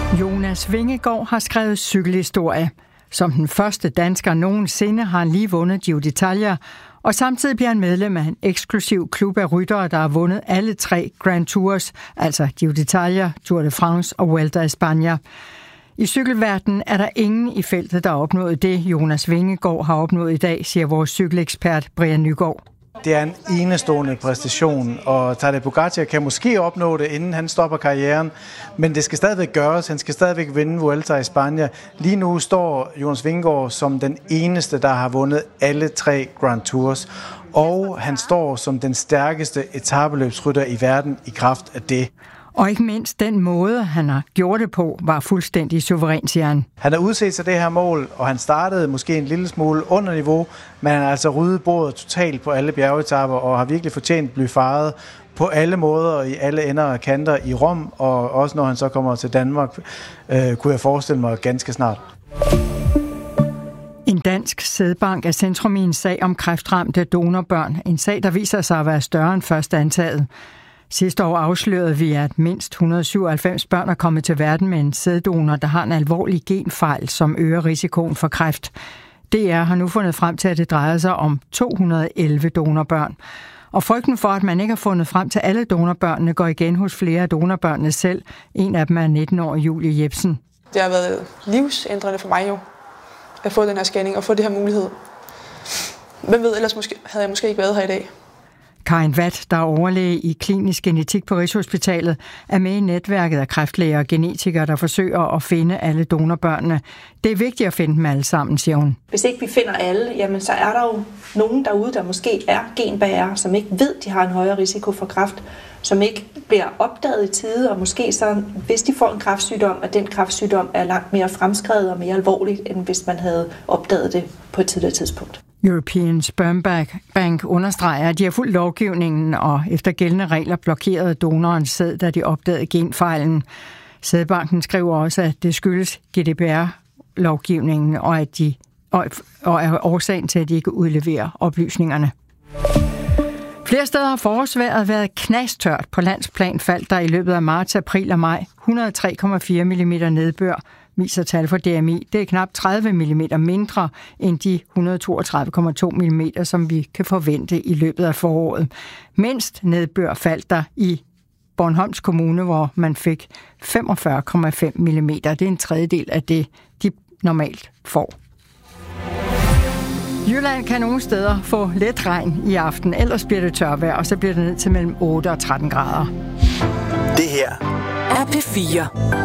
Jonas Vingegaard har skrevet cykelhistorie. Som den første dansker nogensinde har han lige vundet Giro d'Italia, og samtidig bliver han medlem af en eksklusiv klub af ryttere, der har vundet alle 3 Grand Tours, altså Giro d'Italia, Tour de France og Vuelta a España. I cykelverdenen er der ingen i feltet, der har opnået det, Jonas Vingegaard har opnået i dag, siger vores cykelekspert Brian Nygaard. Det er en enestående præstation, og Tadej Pogačar kan måske opnå det, inden han stopper karrieren, men det skal stadigvæk gøres. Han skal stadigvæk vinde Vuelta a España. Lige nu står Jonas Vingegaard som den eneste, der har vundet alle 3 Grand Tours, og han står som den stærkeste etapeløbsrytter i verden i kraft af det. Og ikke mindst den måde, han har gjort det på, var fuldstændig suveræn, siger han. Han har udset sig det her mål, og han startede måske en lille smule under niveau, men han har altså ryddet bordet totalt på alle bjergetapper og har virkelig fortjent at blive faret på alle måder i alle ender og kanter i Rom, og også når han så kommer til Danmark, kunne jeg forestille mig ganske snart. En dansk sædbank er centrum i en sag om kræftramte donorbørn. En sag, der viser sig at være større end først antaget. Sidste år afslørede vi, at mindst 197 børn er kommet til verden med en sæddonor, der har en alvorlig genfejl, som øger risikoen for kræft. DR har nu fundet frem til, at det drejer sig om 211 donorbørn. Og frygten for, at man ikke har fundet frem til alle donorbørnene, går igen hos flere af donorbørnene selv. En af dem er 19-årig Julie Jebsen. Det har været livsændrende for mig jo, at få den her scanning og få det her mulighed. Hvem ved, ellers havde jeg måske ikke været her i dag. Karin Watt, der er overlæge i klinisk genetik på Rigshospitalet, er med i netværket af kræftlæger og genetikere, der forsøger at finde alle donorbørnene. Det er vigtigt at finde dem alle sammen, siger hun. Hvis ikke vi finder alle, jamen så er der jo nogen derude, der måske er genbærere, som ikke ved, de har en højere risiko for kræft, som ikke bliver opdaget i tide, og måske så, hvis de får en kræftsygdom, at den kræftsygdom er langt mere fremskredet og mere alvorligt, end hvis man havde opdaget det på et tidligere tidspunkt. European Sperm Bank understreger, at de har fulgt lovgivningen og efter gældende regler blokerede donorens sæd, da de opdagede genfejlen. Sædbanken skriver også, at det skyldes GDPR-lovgivningen og er årsagen til, at de ikke udleverer oplysningerne. Flere steder har forårsvejret været knastørt. På landsplan faldt der i løbet af marts, april og maj 103,4 mm nedbør, viser tal for DMI. Det er knap 30 mm mindre end de 132,2 mm, som vi kan forvente i løbet af foråret. Mindst nedbør faldt der i Bornholms Kommune, hvor man fik 45,5 mm. Det er en tredjedel af det, de normalt får. Jylland kan nogle steder få let regn i aften, ellers bliver det tørvejr, og så bliver det ned til mellem 8 og 13 grader. Det her er P4.